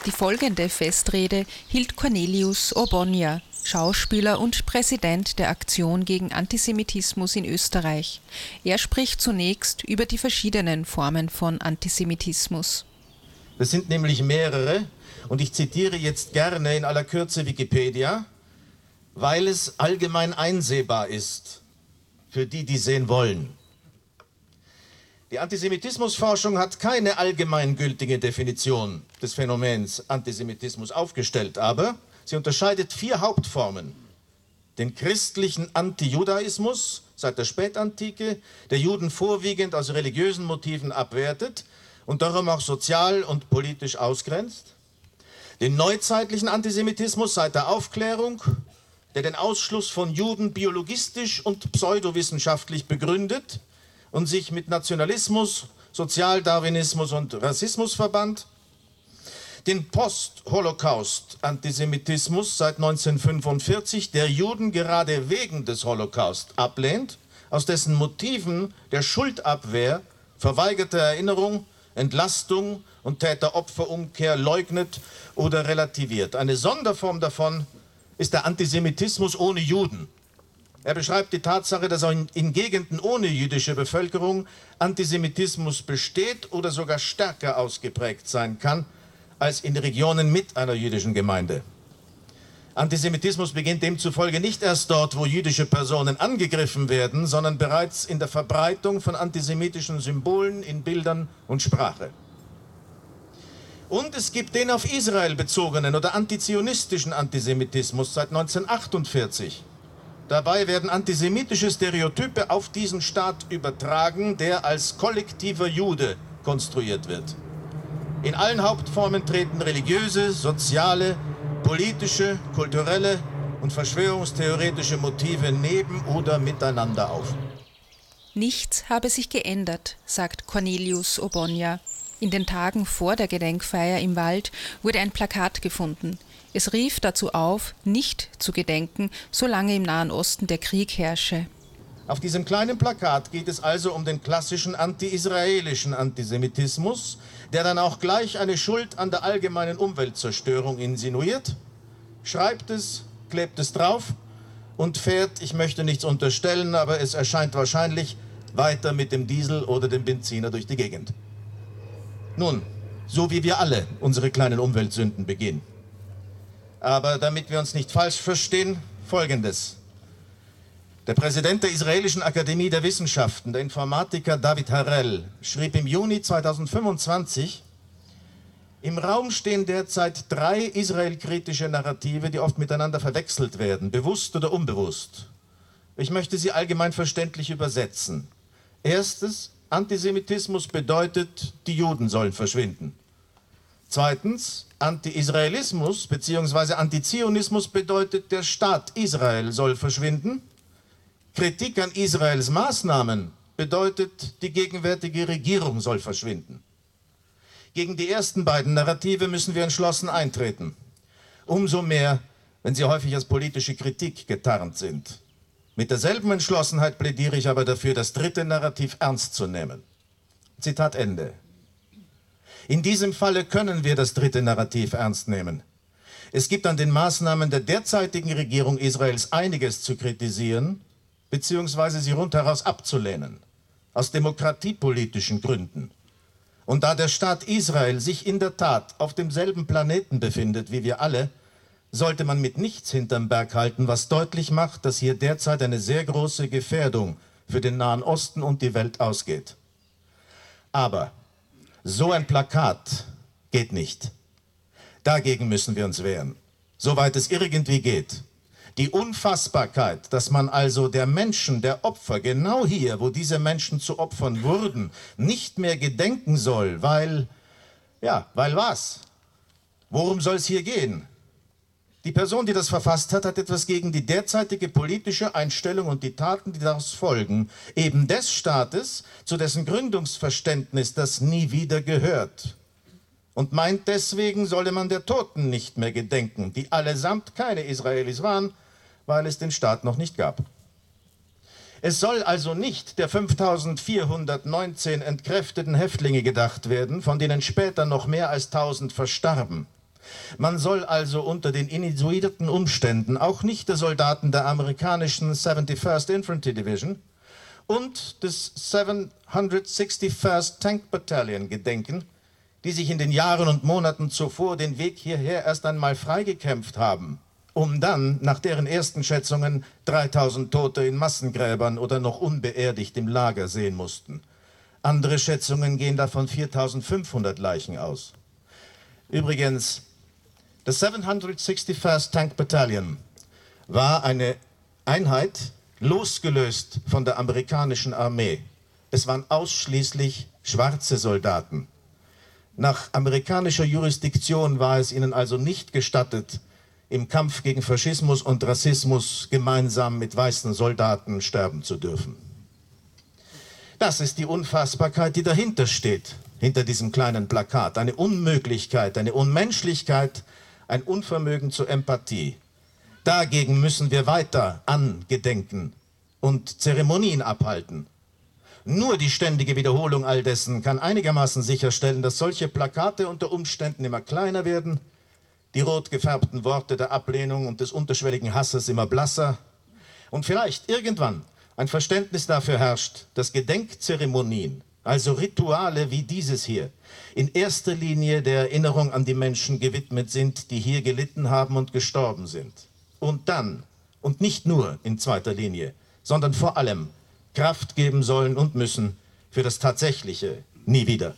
Die folgende Festrede hielt Cornelius Ogbonnia, Schauspieler und Präsident der Aktion gegen Antisemitismus in Österreich. Er spricht zunächst über die verschiedenen Formen von Antisemitismus. Das sind nämlich mehrere, und ich zitiere jetzt gerne in aller Kürze Wikipedia, weil es allgemein einsehbar ist für die, die sehen wollen. Die Antisemitismusforschung hat keine allgemeingültige Definition des Phänomens Antisemitismus aufgestellt, aber sie unterscheidet 4 Hauptformen. Den christlichen Antijudaismus seit der Spätantike, der Juden vorwiegend aus religiösen Motiven abwertet und darum auch sozial und politisch ausgrenzt. Den neuzeitlichen Antisemitismus seit der Aufklärung, der den Ausschluss von Juden biologistisch und pseudowissenschaftlich begründet und sich mit Nationalismus, Sozialdarwinismus und Rassismus verband. Den Post-Holocaust-Antisemitismus seit 1945, der Juden gerade wegen des Holocaust ablehnt, aus dessen Motiven der Schuldabwehr, verweigerte Erinnerung, Entlastung und Täter-Opfer-Umkehr leugnet oder relativiert. Eine Sonderform davon ist der Antisemitismus ohne Juden. Er beschreibt die Tatsache, dass auch in Gegenden ohne jüdische Bevölkerung Antisemitismus besteht oder sogar stärker ausgeprägt sein kann als in Regionen mit einer jüdischen Gemeinde. Antisemitismus beginnt demzufolge nicht erst dort, wo jüdische Personen angegriffen werden, sondern bereits in der Verbreitung von antisemitischen Symbolen in Bildern und Sprache. Und es gibt den auf Israel bezogenen oder antizionistischen Antisemitismus seit 1948. Dabei werden antisemitische Stereotype auf diesen Staat übertragen, der als kollektiver Jude konstruiert wird. In allen Hauptformen treten religiöse, soziale, politische, kulturelle und verschwörungstheoretische Motive neben oder miteinander auf. Nichts habe sich geändert, sagt Cornelius Ogbonnia. In den Tagen vor der Gedenkfeier im Wald wurde ein Plakat gefunden. Es rief dazu auf, nicht zu gedenken, solange im Nahen Osten der Krieg herrsche. Auf diesem kleinen Plakat geht es also um den klassischen anti-israelischen Antisemitismus, der dann auch gleich eine Schuld an der allgemeinen Umweltzerstörung insinuiert, schreibt es, klebt es drauf und fährt, ich möchte nichts unterstellen, aber es erscheint wahrscheinlich, weiter mit dem Diesel oder dem Benziner durch die Gegend. Nun, so wie wir alle unsere kleinen Umweltsünden begehen. Aber damit wir uns nicht falsch verstehen, Folgendes. Der Präsident der Israelischen Akademie der Wissenschaften, der Informatiker David Harel, schrieb im Juni 2025, im Raum stehen derzeit 3 israelkritische Narrative, die oft miteinander verwechselt werden, bewusst oder unbewusst. Ich möchte sie allgemein verständlich übersetzen. Erstens, Antisemitismus bedeutet, die Juden sollen verschwinden. Zweitens, Anti-Israelismus bzw. Antizionismus bedeutet, der Staat Israel soll verschwinden. Kritik an Israels Maßnahmen bedeutet, die gegenwärtige Regierung soll verschwinden. Gegen die ersten beiden Narrative müssen wir entschlossen eintreten. Umso mehr, wenn sie häufig als politische Kritik getarnt sind. Mit derselben Entschlossenheit plädiere ich aber dafür, das dritte Narrativ ernst zu nehmen. Zitat Ende. In diesem Falle können wir das dritte Narrativ ernst nehmen. Es gibt an den Maßnahmen der derzeitigen Regierung Israels einiges zu kritisieren, beziehungsweise sie rundheraus abzulehnen, aus demokratiepolitischen Gründen. Und da der Staat Israel sich in der Tat auf demselben Planeten befindet wie wir alle, sollte man mit nichts hinterm Berg halten, was deutlich macht, dass hier derzeit eine sehr große Gefährdung für den Nahen Osten und die Welt ausgeht. Aber so ein Plakat geht nicht. Dagegen müssen wir uns wehren, soweit es irgendwie geht. Die Unfassbarkeit, dass man also der Menschen, der Opfer, genau hier, wo diese Menschen zu Opfern wurden, nicht mehr gedenken soll, weil was? Worum soll es hier gehen? Die Person, die das verfasst hat, hat etwas gegen die derzeitige politische Einstellung und die Taten, die daraus folgen, eben des Staates, zu dessen Gründungsverständnis das nie wieder gehört. Und meint, deswegen solle man der Toten nicht mehr gedenken, die allesamt keine Israelis waren, weil es den Staat noch nicht gab. Es soll also nicht der 5419 entkräfteten Häftlinge gedacht werden, von denen später noch mehr als 1000 verstarben. Man soll also unter den insinuierten Umständen auch nicht der Soldaten der amerikanischen 71st Infantry Division und des 761st Tank Battalion gedenken, die sich in den Jahren und Monaten zuvor den Weg hierher erst einmal freigekämpft haben, um dann, nach deren ersten Schätzungen, 3000 Tote in Massengräbern oder noch unbeerdigt im Lager sehen mussten. Andere Schätzungen gehen davon 4500 Leichen aus. Übrigens, das 761st Tank Battalion war eine Einheit, losgelöst von der amerikanischen Armee. Es waren ausschließlich schwarze Soldaten. Nach amerikanischer Jurisdiktion war es ihnen also nicht gestattet, im Kampf gegen Faschismus und Rassismus gemeinsam mit weißen Soldaten sterben zu dürfen. Das ist die Unfassbarkeit, die dahinter steht, hinter diesem kleinen Plakat. Eine Unmöglichkeit, eine Unmenschlichkeit, ein Unvermögen zur Empathie. Dagegen müssen wir weiter angedenken und Zeremonien abhalten. Nur die ständige Wiederholung all dessen kann einigermaßen sicherstellen, dass solche Plakate unter Umständen immer kleiner werden, die rot gefärbten Worte der Ablehnung und des unterschwelligen Hasses immer blasser und vielleicht irgendwann ein Verständnis dafür herrscht, dass Gedenkzeremonien, also Rituale wie dieses hier, in erster Linie der Erinnerung an die Menschen gewidmet sind, die hier gelitten haben und gestorben sind. Und dann, und nicht nur in zweiter Linie, sondern vor allem Kraft geben sollen und müssen für das tatsächliche Nie wieder.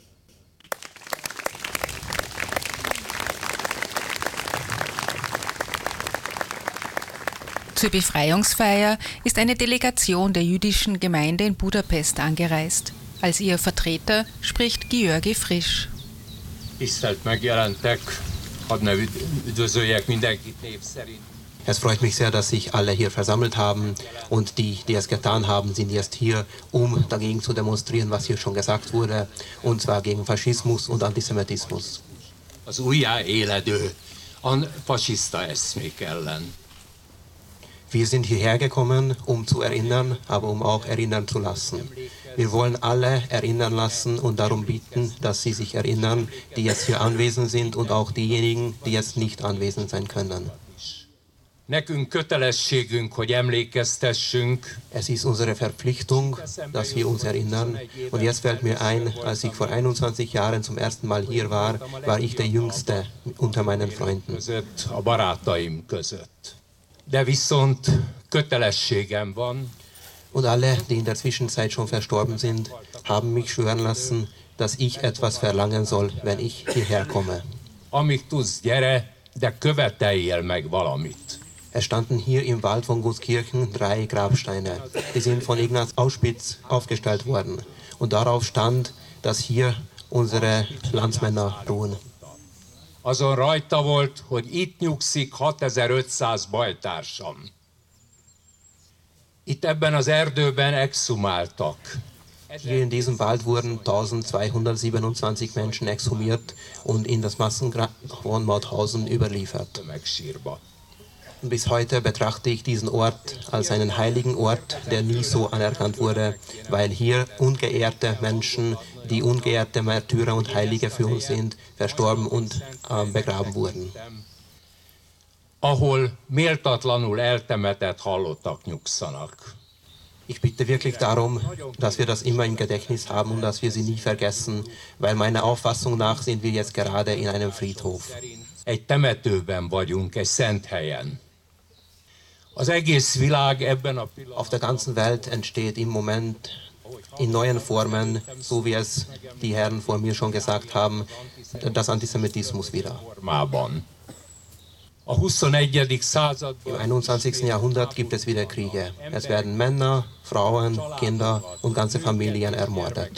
Zur Befreiungsfeier ist eine Delegation der jüdischen Gemeinde in Budapest angereist. Als ihr Vertreter spricht György Frisch. Tisztelt megjelentek, hadd ne üdvözöljek mindenkit név szerint. Es freut mich sehr, dass sich alle hier versammelt haben und die es getan haben, sind jetzt hier, um dagegen zu demonstrieren, was hier schon gesagt wurde, und zwar gegen Faschismus und Antisemitismus. Az újjáéledő fasiszta eszmék ellen. Wir sind hierher gekommen, um zu erinnern, aber um auch erinnern zu lassen. Wir wollen alle erinnern lassen und darum bitten, dass sie sich erinnern, die jetzt hier anwesend sind und auch diejenigen, die jetzt nicht anwesend sein können. Nekünk kötelességünk, hogy emlékeztessünk. Es ist unsere Verpflichtung, dass wir uns erinnern. Und jetzt fällt mir ein, als ich vor 21 Jahren zum ersten Mal hier war, war ich der Jüngste unter meinen Freunden. A barátaim között. De viszont kötelességem van. Und alle, die in der Zwischenzeit schon verstorben sind, haben mich schwören lassen, dass ich etwas verlangen soll, wenn ich hierher komme. Amíg tudsz, gyere, de követeljél meg valamit. Es standen hier im Wald von Gutskirchen 3 Grabsteine. Die sind von Ignaz Auspitz aufgestellt worden. Und darauf stand, dass hier unsere Landsmänner ruhen. Azon rajta volt, hogy itt nyugszik 6500 bajtársam. Itt ebben az erdőben exhumáltak. Hier in diesem Wald wurden 1227 Menschen exhumiert und in das Massengrab von Mauthausen überliefert. Bis heute betrachte ich diesen Ort als einen heiligen Ort, der nie so anerkannt wurde, weil hier ungeehrte Menschen, die ungeehrte Märtyrer und Heilige für uns sind, verstorben und begraben wurden. Ahol méltatlanul eltemetett halottak nyugszanak. Ich bitte wirklich darum, dass wir das immer im Gedächtnis haben und dass wir sie nie vergessen, weil meiner Auffassung nach sind wir jetzt gerade in einem Friedhof. Egy temetőben vagyunk, egy szent helyen. Az egész világ ebben a pillanatban. Auf der ganzen Welt entsteht im Moment in neuen Formen, so wie es die Herren vor mir schon gesagt haben, das Antisemitismus wieder. Im 21. Jahrhundert gibt es wieder Kriege. Es werden Männer, Frauen, Kinder und ganze Familien ermordet.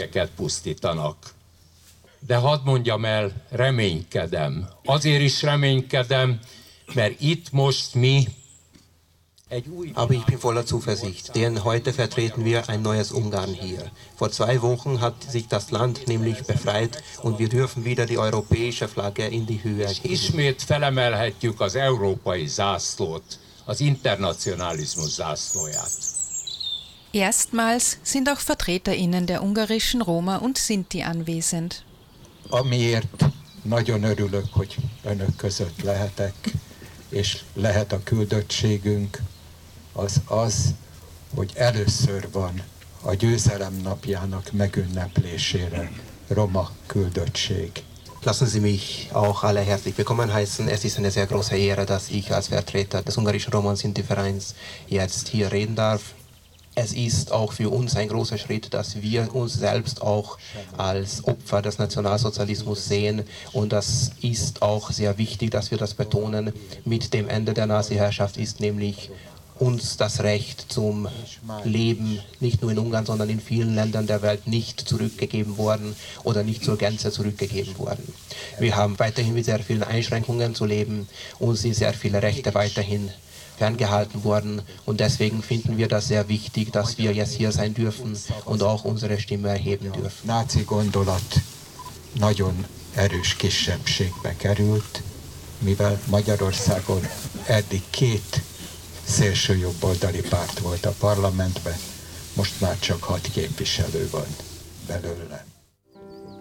De hadd mondjam el, reménykedem. Azért is reménykedem, mert itt most mi Aber ich bin voller Zuversicht, denn heute vertreten wir ein neues Ungarn hier. Vor 2 Wochen hat sich das Land nämlich befreit und wir dürfen wieder die europäische Flagge in die Höhe heben. Ismét felemelhetjük az európai zászlót, az internacionalizmus zászlóját. Erstmals sind auch VertreterInnen der ungarischen Roma und Sinti anwesend. Amiért nagyon örülök, hogy önök között lehetek, és lehet a küldöttségünk az, hogy először van a győzelem napjának megünneplésére roma küldöttség. Lassen Sie mich auch alle herzlich willkommen heißen. Es ist eine sehr große Ehre, dass ich als Vertreter des ungarischen Roma-Sinti-Vereins jetzt hier reden darf. Es ist auch für uns ein großer Schritt, dass wir uns selbst auch als Opfer des Nationalsozialismus sehen. Und das ist auch sehr wichtig, dass wir das betonen. Mit dem Ende der Nazi-Herrschaft ist nämlich uns das Recht zum Leben, nicht nur in Ungarn, sondern in vielen Ländern der Welt nicht zurückgegeben worden oder nicht zur Gänze zurückgegeben worden. Wir haben weiterhin mit sehr vielen Einschränkungen zu leben, uns sind sehr viele Rechte weiterhin ferngehalten worden und deswegen finden wir das sehr wichtig, dass wir jetzt hier sein dürfen und auch unsere Stimme erheben dürfen. Náci gondolat nagyon erős kisebbségbe került, mivel Magyarországon eddig 2 szélsőjobboldali párt volt a parlamentben, most már csak 6 képviselő van belőle.